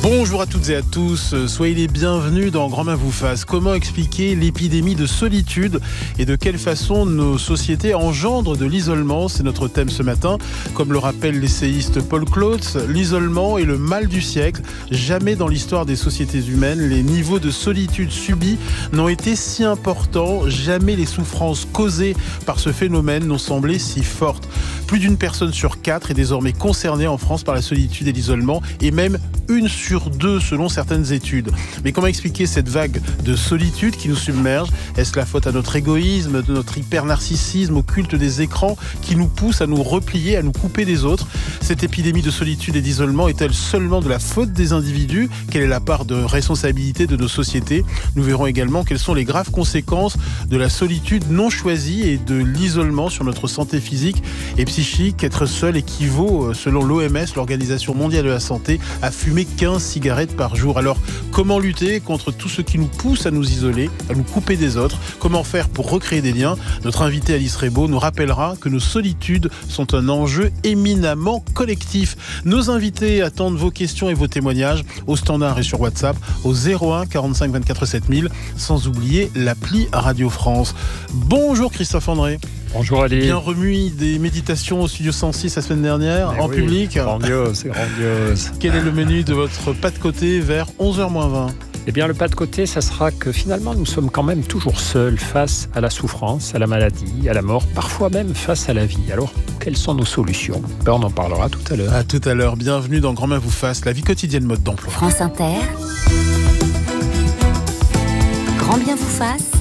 Bonjour à toutes et à tous, soyez les bienvenus dans Grand Main vous fasse. Comment expliquer l'épidémie de solitude et de quelle façon nos sociétés engendrent de l'isolement? C'est notre thème ce matin. Comme le rappelle l'essayiste Paul Klotz, l'isolement est le mal du siècle. Jamais dans l'histoire des sociétés humaines, les niveaux de solitude subis n'ont été si importants. Jamais les souffrances causées par ce phénomène n'ont semblé si fortes. Plus d'une personne sur 4 est désormais concernée en France par la solitude et l'isolement, et même 1 sur 2 selon certaines études. Mais comment expliquer cette vague de solitude qui nous submerge? Est-ce la faute à notre égoïsme, de notre hyper-narcissisme, au culte des écrans qui nous pousse à nous replier, à nous couper des autres? Cette épidémie de solitude et d'isolement est-elle seulement de la faute des individus? Quelle est la part de responsabilité de nos sociétés? Nous verrons également quelles sont les graves conséquences de la solitude non choisie et de l'isolement sur notre santé physique et psychique. Être seul équivaut, selon l'OMS, l'Organisation mondiale de la santé, à fumer 15 cigarettes par jour. Alors, comment lutter contre tout ce qui nous pousse à nous isoler, à nous couper des autres? Comment faire pour recréer des liens? Notre invité Alice Rebaud nous rappellera que nos solitudes sont un enjeu éminemment collectif. Nos invités attendent vos questions et vos témoignages au standard et sur WhatsApp au 01 45 24 7000, sans oublier l'appli Radio France. Bonjour Christophe André. Bonjour Ali. Bien remis des méditations au Studio 106 la semaine dernière, en public. Grandiose, grandiose. Quel est le menu de votre pas de côté vers 11h-20? Eh bien, le pas de côté, ça sera que finalement, nous sommes quand même toujours seuls face à la souffrance, à la maladie, à la mort, parfois même face à la vie. Alors, quelles sont nos solutions? On en parlera tout à l'heure. À tout à l'heure. Bienvenue dans Grand Main vous fasse, la vie quotidienne mode d'emploi. France Inter. Grand bien vous fasse.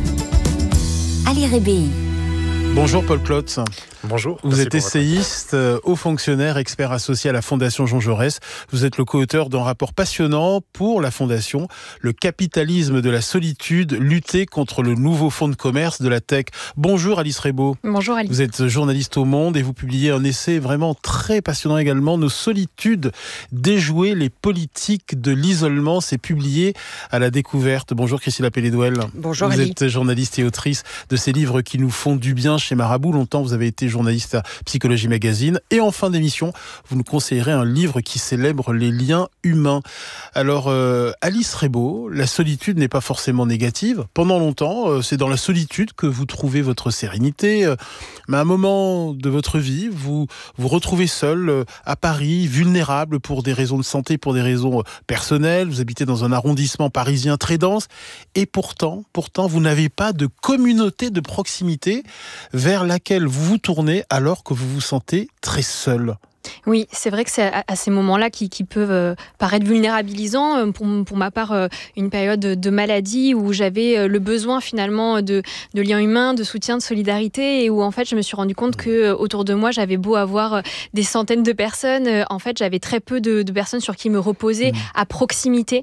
Ali Rébéi. Bonjour Paul Klotz. Bonjour. Vous êtes essayiste, haut fonctionnaire, expert associé à la Fondation Jean Jaurès. Vous êtes le co-auteur d'un rapport passionnant pour la Fondation, Le capitalisme de la solitude, lutter contre le nouveau fonds de commerce de la tech. Bonjour Alice Rebaud. Bonjour Ali. Vous êtes journaliste au Monde et vous publiez un essai vraiment très passionnant également, Nos solitudes, déjouer les politiques de l'isolement. C'est publié à La Découverte. Bonjour Christine Lapellé-Douel. Bonjour Vous Ali. êtes journaliste et autrice de ces livres qui nous font du bien chez Marabout. Longtemps, vous avez été journaliste à Psychologie Magazine. Et en fin d'émission, vous nous conseillerez un livre qui célèbre les liens humains. Alors, Alice Rebaud, la solitude n'est pas forcément négative. Pendant longtemps, c'est dans la solitude que vous trouvez votre sérénité. Mais à un moment de votre vie, vous vous retrouvez seul à Paris, vulnérable pour des raisons de santé, pour des raisons personnelles. Vous habitez dans un arrondissement parisien très dense. Et pourtant, vous n'avez pas de communauté de proximité vers laquelle vous vous tournez alors que vous vous sentez très seul. Oui, c'est vrai que c'est à ces moments-là qui peuvent paraître vulnérabilisants. Pour ma part, une période de maladie où j'avais le besoin finalement de liens humains, de soutien, de solidarité, et où en fait je me suis rendu compte que autour de moi j'avais beau avoir des centaines de personnes, en fait j'avais très peu de personnes sur qui me reposer à proximité,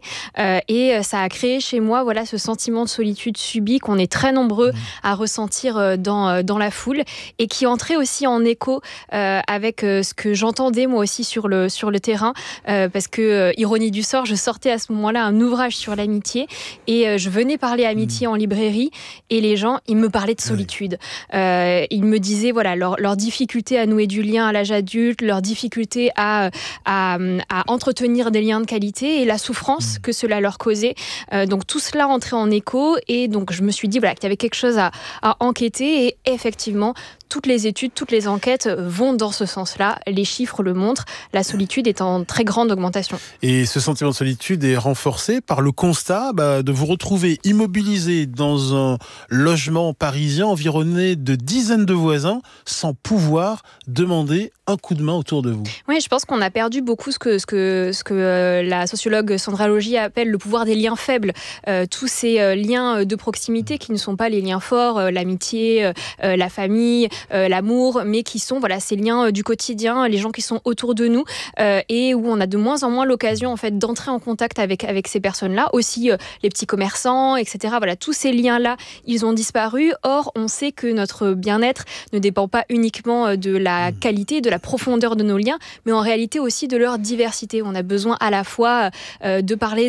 et ça a créé chez moi ce sentiment de solitude subie qu'on est très nombreux à ressentir dans la foule, et qui entrait aussi en écho avec ce que j'entendais moi aussi sur le terrain, parce que, ironie du sort, je sortais à ce moment-là un ouvrage sur l'amitié, et je venais parler amitié en librairie, et les gens, ils me parlaient de solitude. Ils me disaient leur difficulté à nouer du lien à l'âge adulte, leur difficulté à entretenir des liens de qualité, et la souffrance que cela leur causait. Donc tout cela entrait en écho, et donc je me suis dit qu'il y avait quelque chose à enquêter, et effectivement, toutes les études, toutes les enquêtes vont dans ce sens-là. Les chiffres le montrent. La solitude est en très grande augmentation. Et ce sentiment de solitude est renforcé par le constat de vous retrouver immobilisé dans un logement parisien environné de dizaines de voisins sans pouvoir demander un coup de main autour de vous. Oui, je pense qu'on a perdu beaucoup ce que la sociologue Sandra Logi appelle le pouvoir des liens faibles. Tous ces liens de proximité qui ne sont pas les liens forts, l'amitié, la famille, l'amour, mais qui sont ces liens du quotidien, les gens qui sont autour de nous, et où on a de moins en moins l'occasion en fait d'entrer en contact avec ces personnes-là. Aussi les petits commerçants, etc. Tous ces liens-là, ils ont disparu. Or, on sait que notre bien-être ne dépend pas uniquement de la qualité, de la profondeur de nos liens, mais en réalité aussi de leur diversité. On a besoin à la fois de parler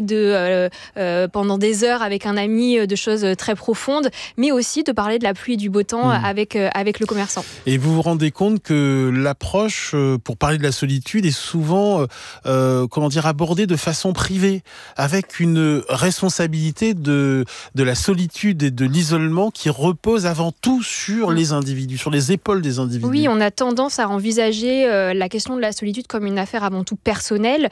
pendant des heures avec un ami de choses très profondes, mais aussi de parler de la pluie et du beau temps avec le commerçant commerçants. Et vous vous rendez compte que l'approche pour parler de la solitude est souvent abordée de façon privée, avec une responsabilité de la solitude et de l'isolement qui repose avant tout sur les individus, sur les épaules des individus. Oui, on a tendance à envisager la question de la solitude comme une affaire avant tout personnelle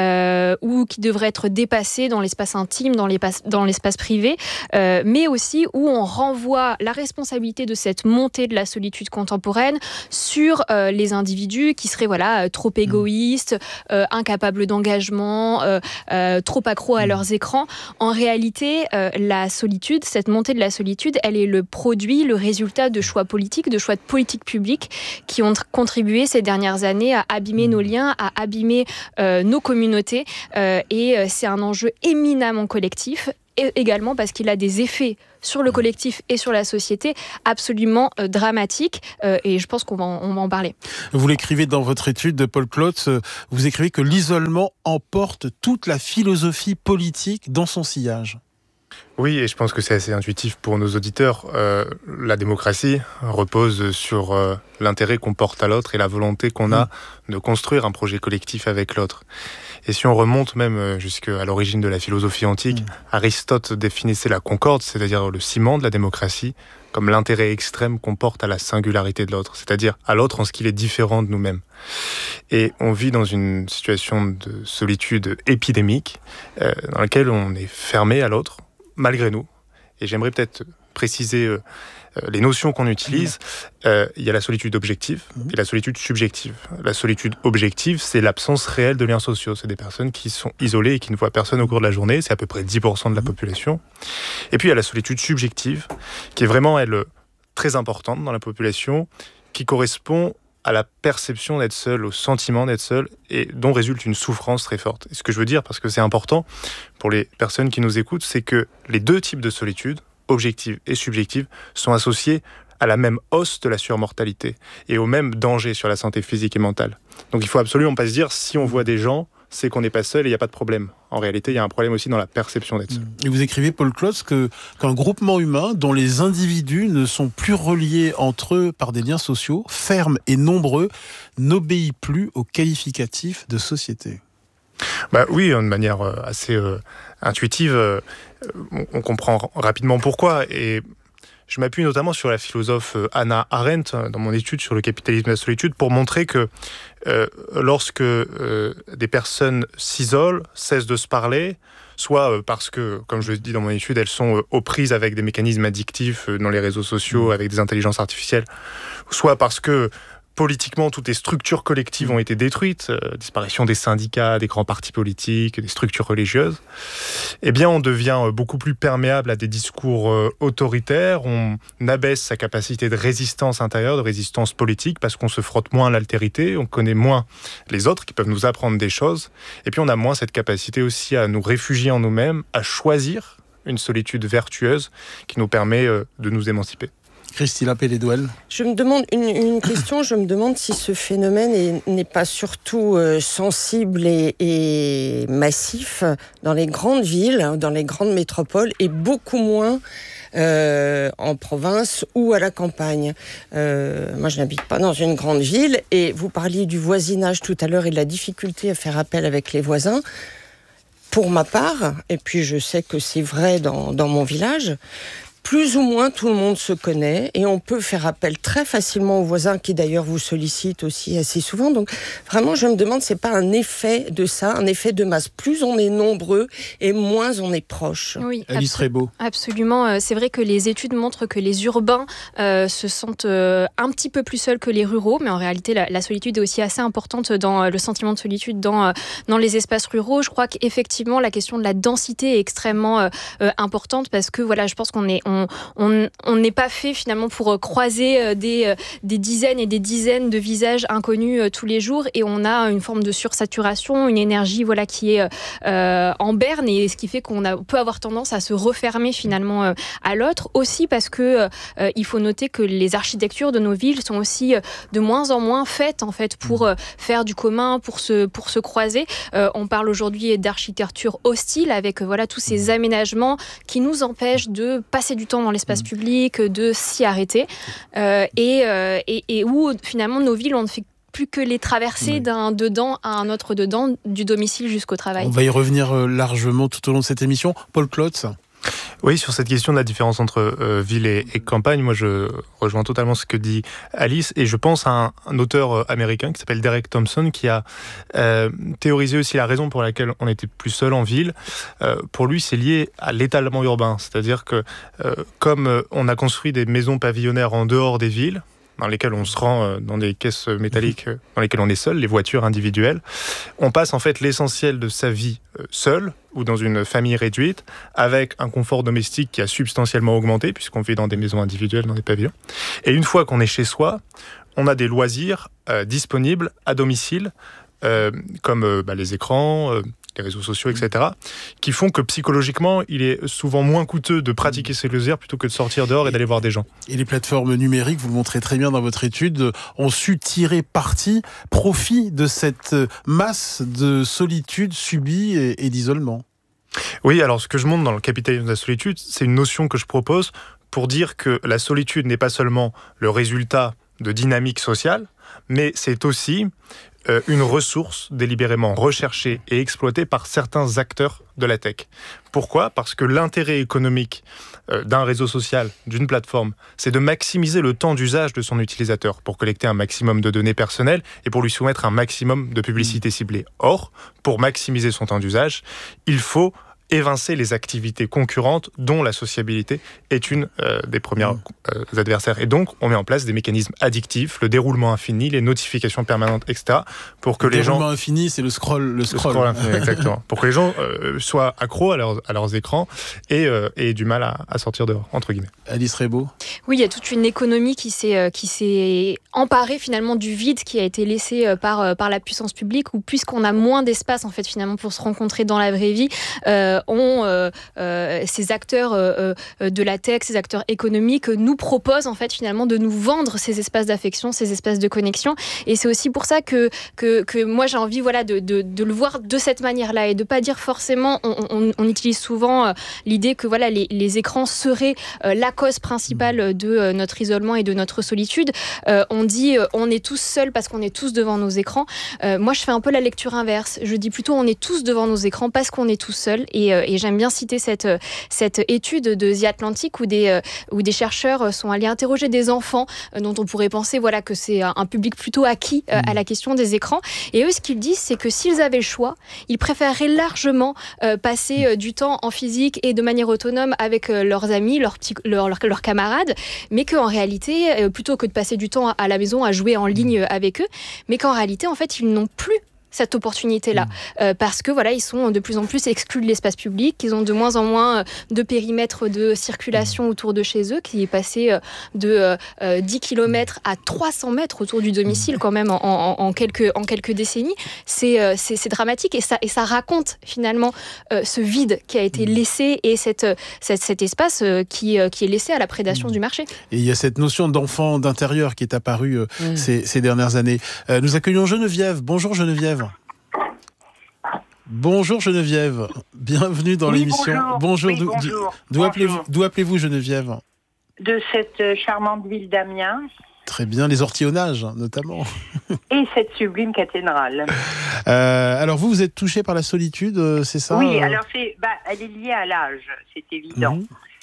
ou qui devrait être dépassée dans l'espace intime, dans l'espace privé, mais aussi où on renvoie la responsabilité de cette montée de la solitude contemporaine sur les individus qui seraient trop égoïstes, incapables d'engagement, trop accros à leurs écrans. En réalité, la solitude, cette montée de la solitude, elle est le produit, le résultat de choix politiques, de choix de politiques publiques qui ont contribué ces dernières années à abîmer nos liens, à abîmer nos communautés. Et c'est un enjeu éminemment collectif, et également parce qu'il a des effets sur le collectif et sur la société absolument dramatiques. Et je pense qu'on va en parler. Vous l'écrivez dans votre étude de Paul Klotz, vous écrivez que l'isolement emporte toute la philosophie politique dans son sillage. Oui, et je pense que c'est assez intuitif pour nos auditeurs. La démocratie repose sur l'intérêt qu'on porte à l'autre et la volonté qu'on a de construire un projet collectif avec l'autre. Et si on remonte même jusqu'à l'origine de la philosophie antique, Aristote définissait la concorde, c'est-à-dire le ciment de la démocratie, comme l'intérêt extrême qu'on porte à la singularité de l'autre, c'est-à-dire à l'autre en ce qu'il est différent de nous-mêmes. Et on vit dans une situation de solitude épidémique, dans laquelle on est fermé à l'autre, malgré nous. Et j'aimerais peut-être préciser les notions qu'on utilise. Il y a la solitude objective et la solitude subjective. La solitude objective, c'est l'absence réelle de liens sociaux. C'est des personnes qui sont isolées et qui ne voient personne au cours de la journée. C'est à peu près 10% de la population. Et puis il y a la solitude subjective, qui est vraiment, elle, très importante dans la population, qui correspond à la perception d'être seul, au sentiment d'être seul, et dont résulte une souffrance très forte. Et ce que je veux dire, parce que c'est important pour les personnes qui nous écoutent, c'est que les deux types de solitude, objective et subjective, sont associés à la même hausse de la surmortalité et au même danger sur la santé physique et mentale. Donc il faut absolument pas se dire, si on voit des gens, c'est qu'on n'est pas seul et il n'y a pas de problème. En réalité, il y a un problème aussi dans la perception d'être seul. Et vous écrivez, Paul Klotz, qu'un groupement humain dont les individus ne sont plus reliés entre eux par des liens sociaux, fermes et nombreux, n'obéit plus aux qualificatifs de société. Oui, de manière assez intuitive, on comprend rapidement pourquoi. Et je m'appuie notamment sur la philosophe Hannah Arendt dans mon étude sur le capitalisme et la solitude pour montrer que lorsque des personnes s'isolent, cessent de se parler, soit parce que, comme je le dis dans mon étude, elles sont aux prises avec des mécanismes addictifs dans les réseaux sociaux, avec des intelligences artificielles, soit parce que politiquement, toutes les structures collectives ont été détruites, disparition des syndicats, des grands partis politiques, des structures religieuses, eh bien on devient beaucoup plus perméable à des discours autoritaires, on abaisse sa capacité de résistance intérieure, de résistance politique, parce qu'on se frotte moins à l'altérité, on connaît moins les autres qui peuvent nous apprendre des choses, et puis on a moins cette capacité aussi à nous réfugier en nous-mêmes, à choisir une solitude vertueuse qui nous permet de nous émanciper. Christina Pelledouel. Je me demande une question, je me demande si ce phénomène n'est pas surtout sensible et massif dans les grandes villes, dans les grandes métropoles, et beaucoup moins en province ou à la campagne. Moi, je n'habite pas dans une grande ville, et vous parliez du voisinage tout à l'heure et de la difficulté à faire appel avec les voisins. Pour ma part, et puis je sais que c'est vrai dans mon village, plus ou moins tout le monde se connaît et on peut faire appel très facilement aux voisins qui d'ailleurs vous sollicitent aussi assez souvent. Donc vraiment je me demande, c'est pas un effet de ça, un effet de masse. Plus on est nombreux et moins on est proche. Oui, Alice Rebaud. Absolument. C'est vrai que les études montrent que les urbains se sentent un petit peu plus seuls que les ruraux, mais en réalité la solitude est aussi assez importante dans le sentiment de solitude dans les espaces ruraux. Je crois qu'effectivement la question de la densité est extrêmement importante parce que voilà, je pense qu'on n'est pas fait finalement pour croiser des dizaines et des dizaines de visages inconnus tous les jours, et on a une forme de sursaturation, une énergie voilà qui est en berne, et ce qui fait qu'on peut avoir tendance à se refermer finalement à l'autre, aussi parce que il faut noter que les architectures de nos villes sont aussi de moins en moins faites en fait pour faire du commun, pour se croiser. On parle aujourd'hui d'architecture hostile avec voilà tous ces aménagements qui nous empêchent de passer du du temps dans l'espace public, de s'y arrêter, et où finalement nos villes, on ne fait plus que les traverser d'un dedans à un autre dedans, du domicile jusqu'au travail. On va y revenir largement tout au long de cette émission. Paul Klotz. Oui, sur cette question de la différence entre ville et campagne, moi je rejoins totalement ce que dit Alice, et je pense à un auteur américain qui s'appelle Derek Thompson, qui a théorisé aussi la raison pour laquelle on était plus seul en ville. Pour lui, c'est lié à l'étalement urbain, c'est-à-dire que comme on a construit des maisons pavillonnaires en dehors des villes, dans lesquelles on se rend dans des caisses métalliques dans lesquelles on est seul, les voitures individuelles. On passe en fait l'essentiel de sa vie seul ou dans une famille réduite, avec un confort domestique qui a substantiellement augmenté, puisqu'on vit dans des maisons individuelles, dans des pavillons. Et une fois qu'on est chez soi, on a des loisirs disponibles à domicile, comme les écrans, les réseaux sociaux, etc., qui font que psychologiquement, il est souvent moins coûteux de pratiquer ces loisirs plutôt que de sortir dehors et d'aller voir des gens. Et les plateformes numériques, vous le montrez très bien dans votre étude, ont su tirer profit de cette masse de solitude subie et d'isolement. Oui, alors ce que je montre dans le capitalisme de la solitude, c'est une notion que je propose pour dire que la solitude n'est pas seulement le résultat de dynamiques sociales, mais c'est aussi une ressource délibérément recherchée et exploitée par certains acteurs de la tech. Pourquoi ? Parce que l'intérêt économique d'un réseau social, d'une plateforme, c'est de maximiser le temps d'usage de son utilisateur pour collecter un maximum de données personnelles et pour lui soumettre un maximum de publicité ciblée. Or, pour maximiser son temps d'usage, il faut évincer les activités concurrentes dont la sociabilité est une des premières adversaires. Et donc, on met en place des mécanismes addictifs, le déroulement infini, les notifications permanentes, etc. pour que les gens... Le déroulement infini, c'est le scroll. Le scroll infini, exactement. Pour que les gens soient accros à leurs écrans et aient du mal à sortir dehors, entre guillemets. Alice Rebaud. Oui, il y a toute une économie qui s'est emparée finalement du vide qui a été laissé par la puissance publique, où puisqu'on a moins d'espace en fait finalement pour se rencontrer dans la vraie vie, ces acteurs de la tech, ces acteurs économiques nous proposent en fait finalement de nous vendre ces espaces d'affection, ces espaces de connexion. Et c'est aussi pour ça que moi j'ai envie de le voir de cette manière-là et de pas dire forcément, on utilise souvent l'idée que les écrans seraient la cause principale de notre isolement et de notre solitude. On dit on est tous seuls parce qu'on est tous devant nos écrans. Moi je fais un peu la lecture inverse. Je dis plutôt on est tous devant nos écrans parce qu'on est tous seuls. Et j'aime bien citer cette étude de The Atlantic où des chercheurs sont allés interroger des enfants dont on pourrait penser que c'est un public plutôt acquis à la question des écrans. Et eux, ce qu'ils disent, c'est que s'ils avaient le choix, ils préféreraient largement passer du temps en physique et de manière autonome avec leurs amis, leurs camarades, mais qu'en réalité, plutôt que de passer du temps à la maison à jouer en ligne avec eux, mais qu'en réalité, en fait, ils n'ont plus cette opportunité-là, parce que ils sont de plus en plus exclus de l'espace public, ils ont de moins en moins de périmètre de circulation autour de chez eux, qui est passé de 10 km à 300 mètres autour du domicile quand même en quelques décennies. C'est dramatique et ça raconte finalement ce vide qui a été laissé et cet espace qui est laissé à la prédation du marché. Et il y a cette notion d'enfant d'intérieur qui est apparue ces dernières années. Nous accueillons Geneviève. Bonjour Geneviève. Bonjour Geneviève, bienvenue dans l'émission. Bonjour. Oui, bonjour. D'où appelez-vous Geneviève ? De cette charmante ville d'Amiens. Très bien, les ortillonnages notamment. Et cette sublime cathédrale. Alors vous êtes touchée par la solitude, c'est ça ? Oui, alors elle est liée à l'âge, c'est évident.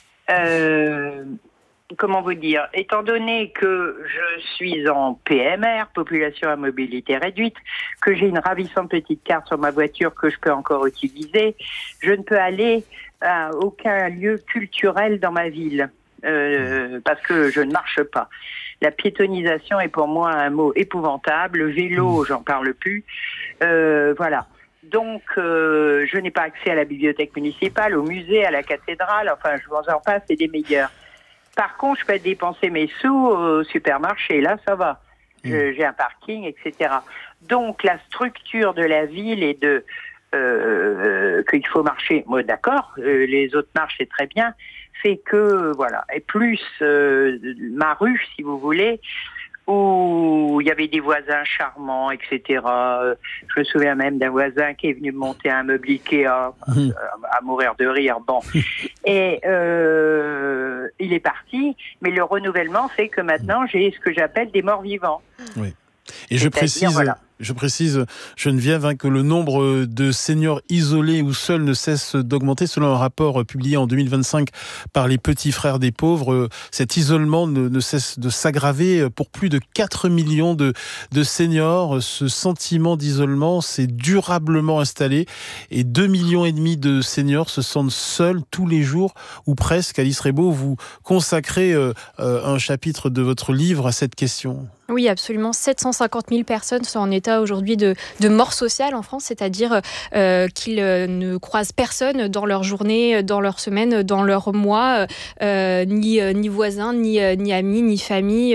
Comment vous dire, étant donné que je suis en PMR, population à mobilité réduite, que j'ai une ravissante petite carte sur ma voiture que je peux encore utiliser, je ne peux aller à aucun lieu culturel dans ma ville, parce que je ne marche pas. La piétonisation est pour moi un mot épouvantable, le vélo, j'en parle plus, voilà. Donc, je n'ai pas accès à la bibliothèque municipale, au musée, à la cathédrale, enfin, je vous en passe, c'est des meilleurs. Par contre, je peux dépenser mes sous au supermarché. Là, ça va. J'ai un parking, etc. Donc, la structure de la ville est qu'il faut marcher. Moi, d'accord, les autres marchent, c'est très bien. Fait que, voilà. Et plus ma rue, si vous voulez, où il y avait des voisins charmants, etc. Je me souviens même d'un voisin qui est venu monter un meuble Ikea à mourir de rire. Bon. Et il est parti, mais le renouvellement fait que maintenant j'ai ce que j'appelle des morts vivants. Oui. Et je précise, Geneviève, que le nombre de seniors isolés ou seuls ne cesse d'augmenter. Selon un rapport publié en 2025 par les Petits Frères des Pauvres, cet isolement ne cesse de s'aggraver pour plus de 4 millions de seniors. Ce sentiment d'isolement s'est durablement installé et 2,5 millions de seniors se sentent seuls tous les jours ou presque. Alice Rebaud, vous consacrez un chapitre de votre livre à cette question. Oui, absolument. 750 000 personnes sont en état aujourd'hui de mort sociale en France, c'est-à-dire qu'ils ne croisent personne dans leur journée, dans leur semaine, dans leur mois, ni voisins, ni amis, ni famille,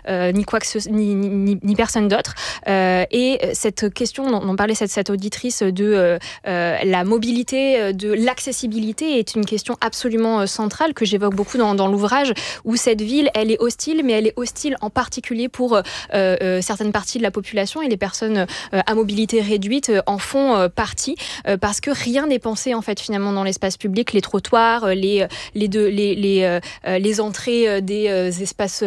ni personne d'autre. Et cette question dont parlait cette auditrice de la mobilité, de l'accessibilité est une question absolument centrale que j'évoque beaucoup dans l'ouvrage, où cette ville, elle est hostile, mais elle est hostile en particulier pour certaines parties de la population, et les personnes à mobilité réduite en font partie, parce que rien n'est pensé en fait finalement dans l'espace public, les trottoirs, les entrées des espaces,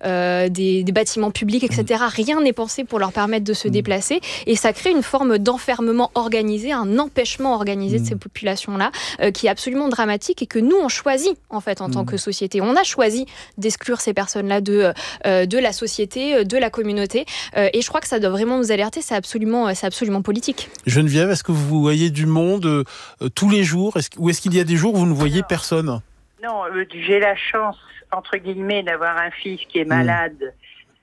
des bâtiments publics, etc. Rien n'est pensé pour leur permettre de se déplacer, et ça crée une forme d'enfermement organisé, un empêchement organisé de ces populations-là, qui est absolument dramatique, et que nous on choisit en fait en tant que société. On a choisi d'exclure ces personnes-là de la société, de la communauté, et je crois que ça doit vraiment nous alerter. C'est absolument politique. Geneviève, est-ce que vous voyez du monde tous les jours, ou est-ce qu'il y a des jours où vous ne voyez personne? Non, j'ai la chance, entre guillemets, d'avoir un fils qui est malade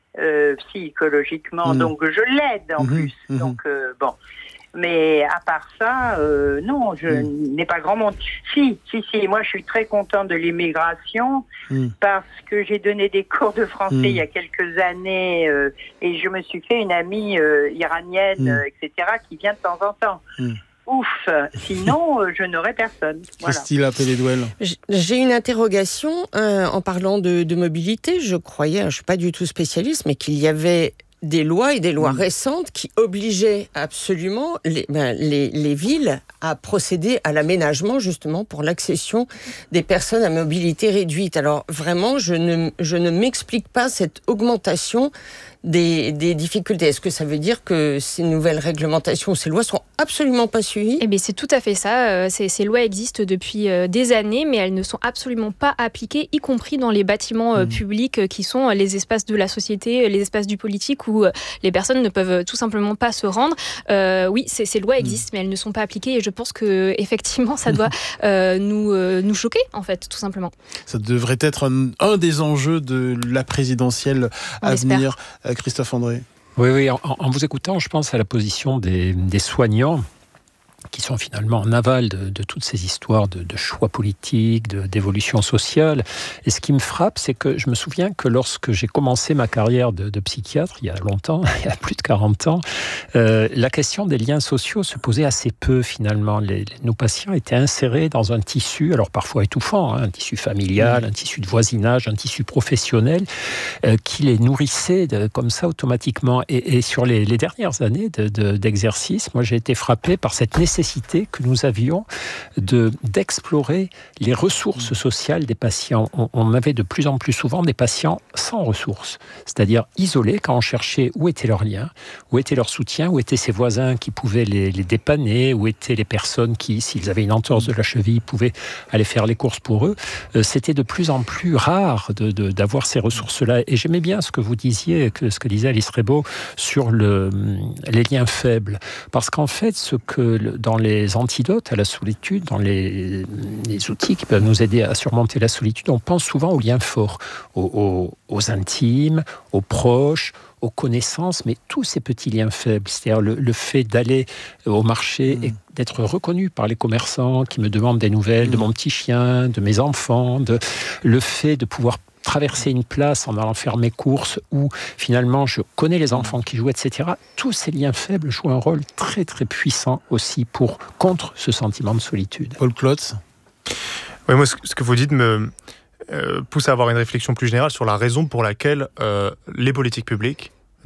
psychologiquement, donc je l'aide en plus. Donc bon. Mais à part ça, non, je n'ai pas grand monde. Si, moi je suis très contente de l'immigration parce que j'ai donné des cours de français il y a quelques années et je me suis fait une amie iranienne, etc., qui vient de temps en temps. Ouf, sinon je n'aurais personne. Christina Pelledouel. J'ai une interrogation en parlant de mobilité. Je croyais, je ne suis pas du tout spécialiste, mais qu'il y avait des lois et des lois récentes qui obligeaient absolument les villes à procéder à l'aménagement justement pour l'accession des personnes à mobilité réduite. Alors vraiment, je ne m'explique pas cette augmentation des difficultés. Est-ce que ça veut dire que ces nouvelles réglementations, ces lois sont absolument pas suivies ? Eh bien, c'est tout à fait ça. Ces lois existent depuis des années, mais elles ne sont absolument pas appliquées, y compris dans les bâtiments publics qui sont les espaces de la société, les espaces du politique où les personnes ne peuvent tout simplement pas se rendre. Oui, ces lois existent, mais elles ne sont pas appliquées, et je pense que effectivement, ça doit nous choquer, en fait, tout simplement. Ça devrait être un des enjeux de la présidentielle à venir. Christophe André. Oui, en vous écoutant, je pense à la position des soignants qui sont finalement en aval de toutes ces histoires de choix politiques, d'évolution sociale. Et ce qui me frappe, c'est que je me souviens que lorsque j'ai commencé ma carrière de psychiatre, il y a longtemps, il y a plus de 40 ans, la question des liens sociaux se posait assez peu finalement. Nos patients étaient insérés dans un tissu, alors parfois étouffant, un tissu familial, un tissu de voisinage, un tissu professionnel, qui les nourrissait comme ça automatiquement. Et sur les dernières années d'exercice, moi j'ai été frappé par cette nécessité que nous avions d'explorer les ressources sociales des patients. On avait de plus en plus souvent des patients sans ressources, c'est-à-dire isolés quand on cherchait où étaient leurs liens, où était leur soutien, où étaient ces voisins qui pouvaient les dépanner, où étaient les personnes qui, s'ils avaient une entorse de la cheville, pouvaient aller faire les courses pour eux. C'était de plus en plus rare d'avoir ces ressources-là. Et j'aimais bien ce que vous disiez, ce que disait Alice Rebaud sur les liens faibles. Parce qu'en fait, dans les antidotes à la solitude, dans les outils qui peuvent nous aider à surmonter la solitude, on pense souvent aux liens forts, aux intimes, aux proches, aux connaissances, mais tous ces petits liens faibles, c'est-à-dire le fait d'aller au marché et d'être reconnu par les commerçants qui me demandent des nouvelles de mon petit chien, de mes enfants, le fait de pouvoir traverser une place en allant faire mes courses, où finalement je connais les enfants qui jouent, etc. Tous ces liens faibles jouent un rôle très très puissant aussi contre ce sentiment de solitude. Paul Klotz. Oui, moi ce que vous dites me pousse à avoir une réflexion plus générale sur la raison pour laquelle les politiques publiques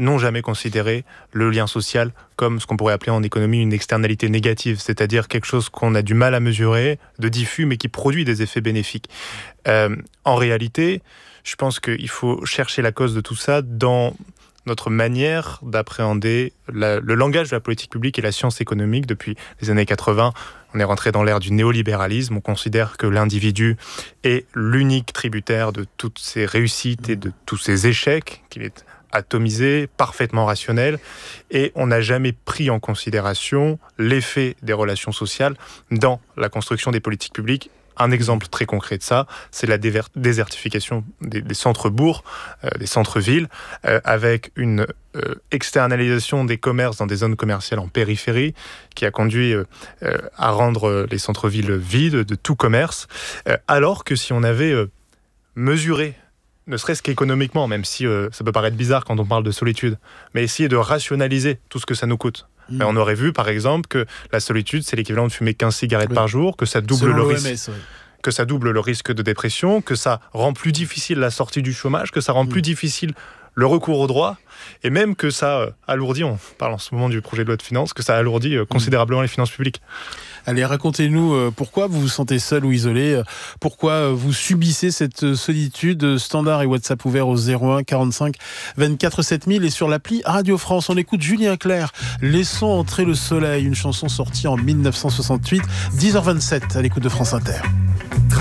n'ont jamais considéré le lien social comme ce qu'on pourrait appeler en économie une externalité négative, c'est-à-dire quelque chose qu'on a du mal à mesurer, de diffus, mais qui produit des effets bénéfiques. En réalité, je pense qu'il faut chercher la cause de tout ça dans notre manière d'appréhender le langage de la politique publique et la science économique. Depuis les années 80, on est rentré dans l'ère du néolibéralisme. On considère que l'individu est l'unique tributaire de toutes ses réussites et de tous ses échecs, qu'il est atomisé, parfaitement rationnel, et on n'a jamais pris en considération l'effet des relations sociales dans la construction des politiques publiques. Un exemple très concret de ça, c'est la désertification des centres-bourgs, des centres-villes, avec une externalisation des commerces dans des zones commerciales en périphérie, qui a conduit à rendre les centres-villes vides de tout commerce, alors que si on avait mesuré, ne serait-ce qu'économiquement, même si ça peut paraître bizarre quand on parle de solitude, mais essayer de rationaliser tout ce que ça nous coûte. Mais on aurait vu, par exemple, que la solitude, c'est l'équivalent de fumer 15 cigarettes par jour, que ça double le risque. Que ça double le risque de dépression, que ça rend plus difficile la sortie du chômage, que ça rend plus difficile le recours aux droits, et même que ça alourdit, on parle en ce moment du projet de loi de finances, que ça alourdit considérablement les finances publiques. Allez, racontez-nous pourquoi vous vous sentez seul ou isolé, pourquoi vous subissez cette solitude. Standard et WhatsApp ouverts au 01 45 24 7000 et sur l'appli Radio France. On écoute Julien Clerc, Laissons entrer le soleil, une chanson sortie en 1968, 10h27 à l'écoute de France Inter.